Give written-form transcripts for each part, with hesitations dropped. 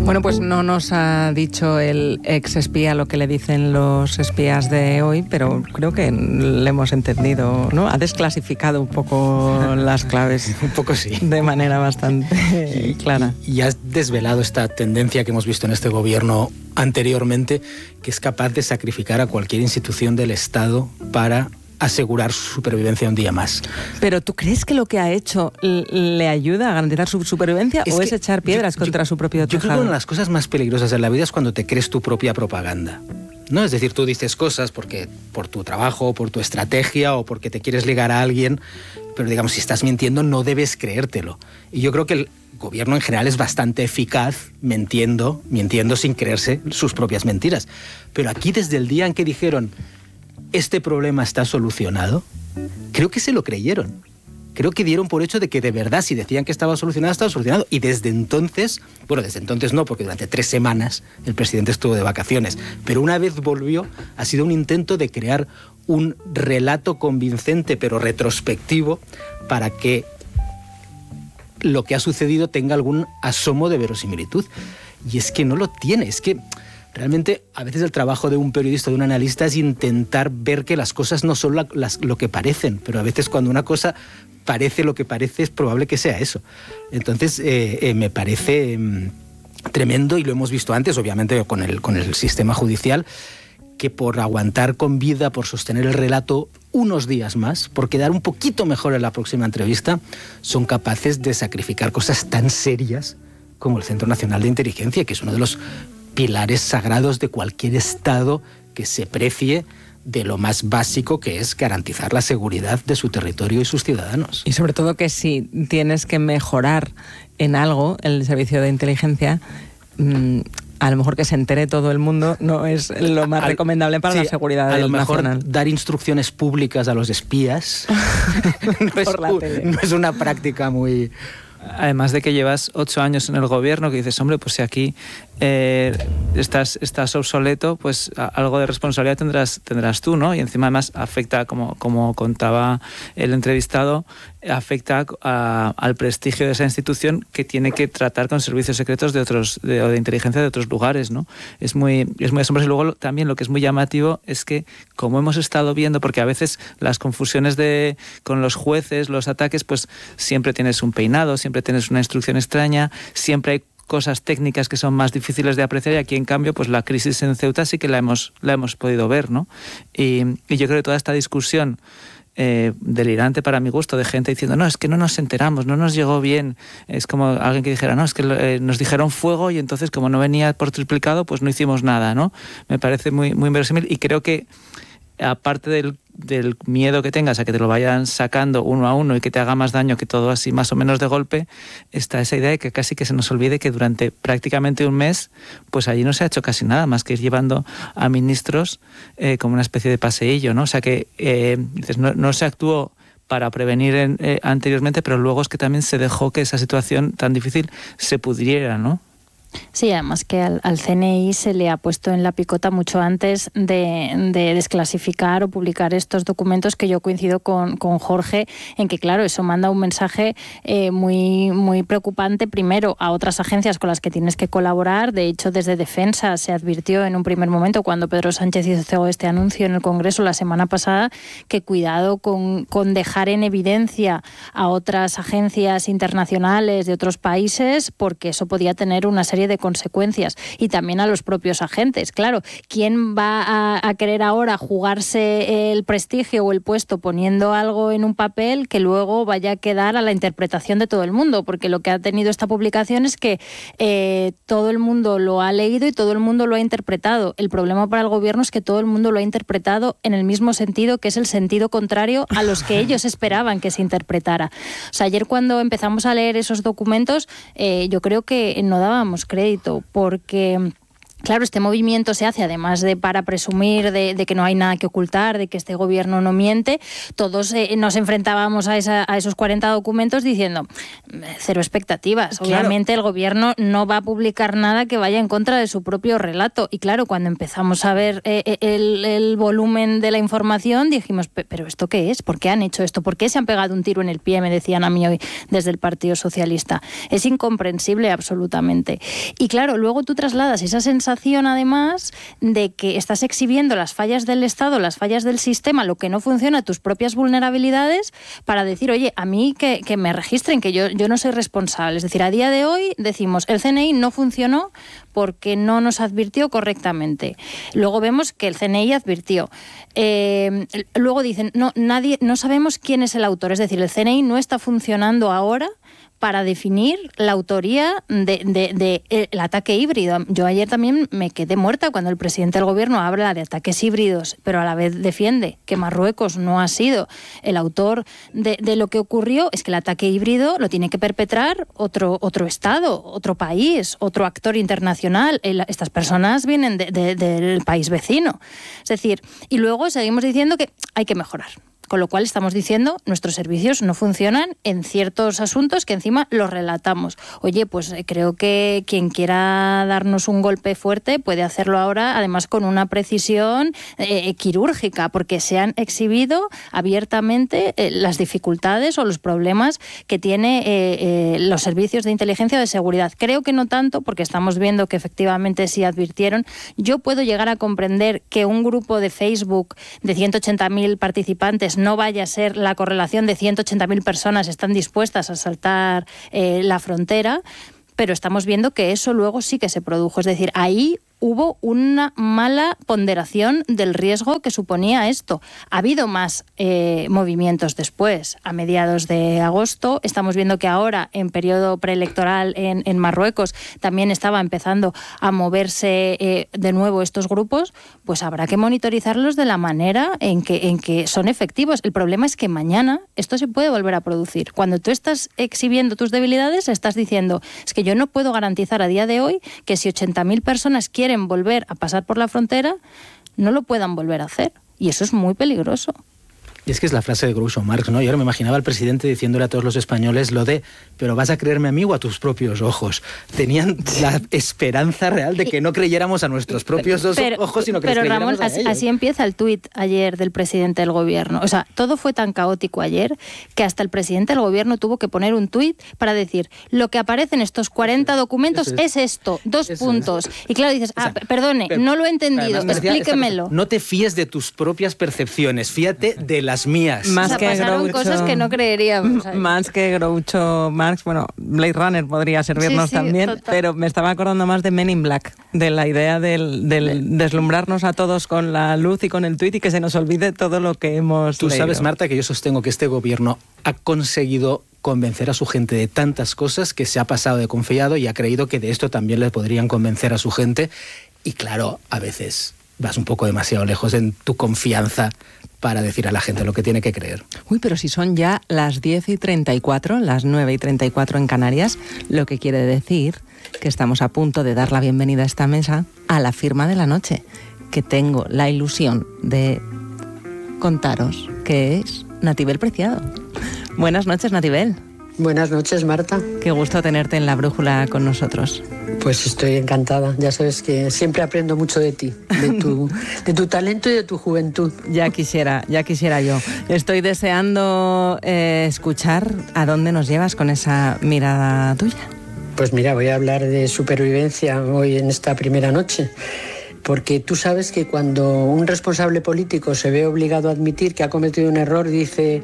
Bueno, pues no nos ha dicho el ex espía lo que le dicen los espías de hoy, pero creo que le hemos entendido, ¿no? Ha desclasificado un poco las claves. Un poco sí. De manera bastante clara. Y has desvelado esta tendencia que hemos visto en este gobierno anteriormente, que es capaz de sacrificar a cualquier institución del Estado para asegurar su supervivencia un día más. ¿Pero tú crees que lo que ha hecho le ayuda a garantizar su supervivencia o es echar piedras contra su propio tejado? Yo creo que una de las cosas más peligrosas en la vida es cuando te crees tu propia propaganda, ¿no? Es decir, tú dices cosas por tu trabajo, por tu estrategia o porque te quieres ligar a alguien, pero digamos, si estás mintiendo no debes creértelo. Y yo creo que el gobierno en general es bastante eficaz mintiendo sin creerse sus propias mentiras. Pero aquí, desde el día en que dijeron este problema está solucionado, creo que se lo creyeron. Creo que dieron por hecho de que de verdad, si decían que estaba solucionado. Y desde entonces no, porque durante 3 semanas el presidente estuvo de vacaciones, pero una vez volvió, ha sido un intento de crear un relato convincente pero retrospectivo para que lo que ha sucedido tenga algún asomo de verosimilitud. Y es que no lo tiene, es que realmente a veces el trabajo de un periodista, de un analista, es intentar ver que las cosas no son lo que parecen, pero a veces cuando una cosa parece lo que parece es probable que sea eso. Entonces me parece tremendo, y lo hemos visto antes, obviamente con el sistema judicial, que por aguantar con vida, por sostener el relato unos días más, por quedar un poquito mejor en la próxima entrevista, son capaces de sacrificar cosas tan serias como el Centro Nacional de Inteligencia, que es uno de los pilares sagrados de cualquier Estado que se precie de lo más básico, que es garantizar la seguridad de su territorio y sus ciudadanos. Y sobre todo que si tienes que mejorar en algo el servicio de inteligencia, a lo mejor que se entere todo el mundo no es lo más recomendable para la seguridad nacional. A lo mejor dar instrucciones públicas a los espías no es una práctica muy... Además de que llevas 8 años en el gobierno, que dices, hombre, pues si aquí estás obsoleto, pues algo de responsabilidad tendrás tú, ¿no? Y encima además afecta, como contaba el entrevistado, afecta al prestigio de esa institución, que tiene que tratar con servicios secretos de inteligencia de otros lugares, ¿no? Es muy asombroso. Y luego también lo que es muy llamativo es que, como hemos estado viendo, porque a veces las confusiones con los jueces, los ataques, pues siempre tienes un peinado, siempre tienes una instrucción extraña, siempre hay cosas técnicas que son más difíciles de apreciar, y aquí en cambio pues la crisis en Ceuta sí que la hemos podido ver, ¿no? Y yo creo que toda esta discusión delirante para mi gusto, de gente diciendo, no, es que no nos enteramos, no nos llegó bien, es como alguien que dijera, no, es que nos dijeron fuego y entonces como no venía por triplicado, pues no hicimos nada, ¿no? Me parece muy, muy inverosímil, y creo que aparte del miedo que tengas a que te lo vayan sacando uno a uno y que te haga más daño que todo así más o menos de golpe, está esa idea de que casi que se nos olvide que durante prácticamente un mes pues allí no se ha hecho casi nada más que ir llevando a ministros como una especie de paseillo, ¿no? O sea que dices, no se actuó para prevenir anteriormente, pero luego es que también se dejó que esa situación tan difícil se pudriera, ¿no? Sí, además que al CNI se le ha puesto en la picota mucho antes de desclasificar o publicar estos documentos, que yo coincido con Jorge en que, claro, eso manda un mensaje muy, muy preocupante, primero a otras agencias con las que tienes que colaborar. De hecho, desde Defensa se advirtió en un primer momento, cuando Pedro Sánchez hizo este anuncio en el Congreso la semana pasada, que cuidado con dejar en evidencia a otras agencias internacionales de otros países, porque eso podía tener una serie de consecuencias, y también a los propios agentes. Claro, ¿quién va a querer ahora jugarse el prestigio o el puesto poniendo algo en un papel que luego vaya a quedar a la interpretación de todo el mundo? Porque lo que ha tenido esta publicación es que todo el mundo lo ha leído y todo el mundo lo ha interpretado. El problema para el gobierno es que todo el mundo lo ha interpretado en el mismo sentido, que es el sentido contrario a los que ellos esperaban que se interpretara. O sea, ayer cuando empezamos a leer esos documentos, yo creo que no dábamos crédito, porque Claro, este movimiento se hace además de para presumir de que no hay nada que ocultar, de que este gobierno no miente. Todos nos enfrentábamos a esos 40 documentos diciendo cero expectativas. Claro. Obviamente el gobierno no va a publicar nada que vaya en contra de su propio relato. Y claro, cuando empezamos a ver el volumen de la información dijimos, ¿pero esto qué es? ¿Por qué han hecho esto? ¿Por qué se han pegado un tiro en el pie? Me decían a mí hoy desde el Partido Socialista. Es incomprensible absolutamente. Y claro, luego tú trasladas esa sensación además de que estás exhibiendo las fallas del Estado, las fallas del sistema, lo que no funciona, tus propias vulnerabilidades, para decir, oye, a mí que me registren, que yo no soy responsable. Es decir, a día de hoy decimos, el CNI no funcionó porque no nos advirtió correctamente. Luego vemos que el CNI advirtió. Luego dicen, no sabemos quién es el autor. Es decir, el CNI no está funcionando ahora para definir la autoría del ataque híbrido. Yo ayer también me quedé muerta cuando el presidente del gobierno habla de ataques híbridos, pero a la vez defiende que Marruecos no ha sido el autor de lo que ocurrió. Es que el ataque híbrido lo tiene que perpetrar otro Estado, otro país, otro actor internacional. Estas personas vienen del país vecino. Es decir, y luego seguimos diciendo que hay que mejorar. Con lo cual estamos diciendo, nuestros servicios no funcionan en ciertos asuntos que encima los relatamos. Oye, pues creo que quien quiera darnos un golpe fuerte puede hacerlo ahora, además con una precisión quirúrgica, porque se han exhibido abiertamente las dificultades o los problemas que tiene los servicios de inteligencia o de seguridad. Creo que no tanto, porque estamos viendo que efectivamente sí advirtieron. Yo puedo llegar a comprender que un grupo de Facebook de 180.000 participantes no vaya a ser la correlación de 180.000 personas están dispuestas a saltar la frontera, pero estamos viendo que eso luego sí que se produjo. Es decir, ahí hubo una mala ponderación del riesgo que suponía esto. Ha habido más movimientos después, a mediados de agosto. Estamos viendo que ahora, en periodo preelectoral en Marruecos, también estaba empezando a moverse de nuevo estos grupos. Pues habrá que monitorizarlos de la manera en que son efectivos. El problema es que mañana esto se puede volver a producir. Cuando tú estás exhibiendo tus debilidades, estás diciendo, es que yo no puedo garantizar a día de hoy que si 80.000 personas quieren volver a pasar por la frontera, no lo puedan volver a hacer. Y eso es muy peligroso. Y es que es la frase de Groucho Marx, ¿no? Yo ahora me imaginaba al presidente diciéndole a todos los españoles lo de, pero vas a creerme a mí o a tus propios ojos. Tenían la esperanza real de que no creyéramos a nuestros propios ojos, sino que les creyéramos a ellos. Pero Ramón, así empieza el tuit ayer del presidente del gobierno. O sea, todo fue tan caótico ayer que hasta el presidente del gobierno tuvo que poner un tuit para decir, lo que aparece en estos 40 documentos es esto, dos puntos. Y claro, dices, perdone, no lo he entendido, explíquemelo. No te fíes de tus propias percepciones, fíate de las mías. Más que pasaron Groucho, cosas que no creeríamos. Más que Groucho Marx, bueno, Blade Runner podría servirnos también, total. Pero me estaba acordando más de Men in Black, de la idea del deslumbrarnos a todos con la luz y con el tuit y que se nos olvide todo lo que hemos leído. Tú sabes, Marta, que yo sostengo que este gobierno ha conseguido convencer a su gente de tantas cosas que se ha pasado de confiado y ha creído que de esto también le podrían convencer a su gente. Y claro, a veces vas un poco demasiado lejos en tu confianza para decir a la gente lo que tiene que creer. Uy, pero si son ya las 10:34, las 9:34 en Canarias, lo que quiere decir que estamos a punto de dar la bienvenida a esta mesa a la firma de la noche, que tengo la ilusión de contaros que es Natibel Preciado. Buenas noches, Natibel. Buenas noches, Marta. Qué gusto tenerte en La Brújula con nosotros. Pues estoy encantada. Ya sabes que siempre aprendo mucho de ti, de tu talento y de tu juventud. Ya quisiera yo. Estoy deseando escuchar a dónde nos llevas con esa mirada tuya. Pues mira, voy a hablar de supervivencia hoy en esta primera noche. Porque tú sabes que cuando un responsable político se ve obligado a admitir que ha cometido un error, dice: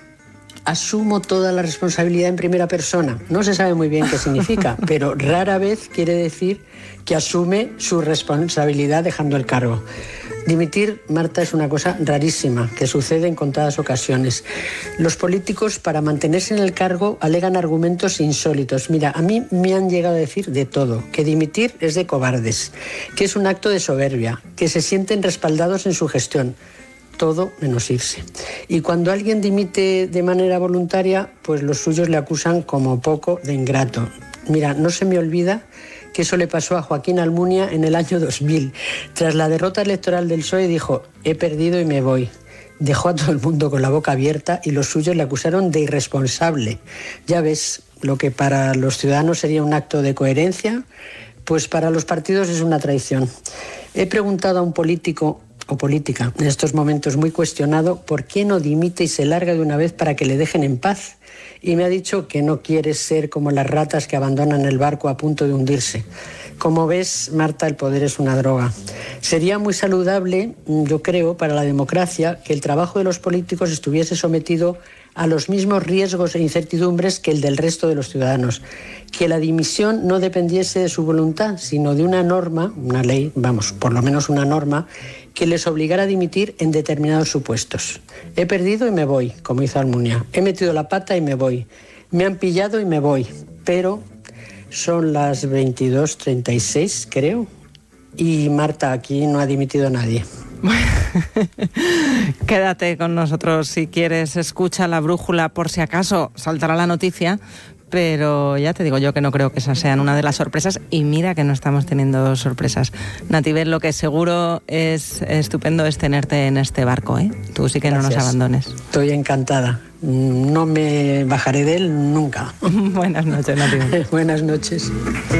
asumo toda la responsabilidad en primera persona. No se sabe muy bien qué significa, pero rara vez quiere decir que asume su responsabilidad dejando el cargo. Dimitir, Marta, es una cosa rarísima, que sucede en contadas ocasiones. Los políticos, para mantenerse en el cargo, alegan argumentos insólitos. Mira, a mí me han llegado a decir de todo, que dimitir es de cobardes, que es un acto de soberbia, que se sienten respaldados en su gestión. Todo menos irse. Y cuando alguien dimite de manera voluntaria, pues los suyos le acusan como poco de ingrato. Mira, no se me olvida que eso le pasó a Joaquín Almunia en el año 2000. Tras la derrota electoral del PSOE dijo: he perdido y me voy. Dejó a todo el mundo con la boca abierta y los suyos le acusaron de irresponsable. Ya ves, lo que para los ciudadanos sería un acto de coherencia, pues para los partidos es una traición. He preguntado a un político o política en estos momentos muy cuestionado por qué no dimite y se larga de una vez para que le dejen en paz. Y me ha dicho que no quiere ser como las ratas que abandonan el barco a punto de hundirse. Como ves, Marta, el poder es una droga. Sería muy saludable, yo creo, para la democracia que el trabajo de los políticos estuviese sometido a los mismos riesgos e incertidumbres que el del resto de los ciudadanos. Que la dimisión no dependiese de su voluntad, sino de una norma, una ley, vamos, por lo menos una norma, que les obligara a dimitir en determinados supuestos. He perdido y me voy, como hizo Almunia. He metido la pata y me voy. Me han pillado y me voy. Pero son las 22:36, creo. Y Marta, aquí no ha dimitido nadie. Quédate con nosotros si quieres, escucha La Brújula por si acaso saltará la noticia, pero ya te digo yo que no creo que esas sean una de las sorpresas, y mira que no estamos teniendo sorpresas. Natividad, lo que seguro es estupendo es tenerte en este barco, ¿eh? Tú sí que Gracias. No nos abandones. Estoy encantada. No me bajaré de él nunca. Buenas noches, Natividad. Buenas noches.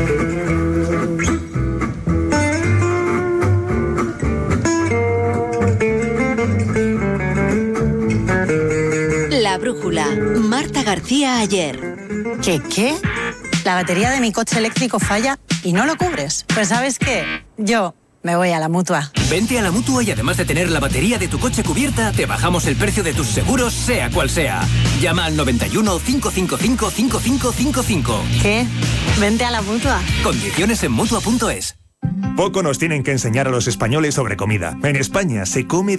La Brújula, Marta García Ayer. ¿Qué? La batería de mi coche eléctrico falla y no lo cubres. Pues ¿sabes qué? Yo me voy a la Mutua. Vente a la Mutua y además de tener la batería de tu coche cubierta, te bajamos el precio de tus seguros, sea cual sea. Llama al 91 555 5555. ¿Qué? Vente a la Mutua. Condiciones en Mutua.es. Poco nos tienen que enseñar a los españoles sobre comida. En España se come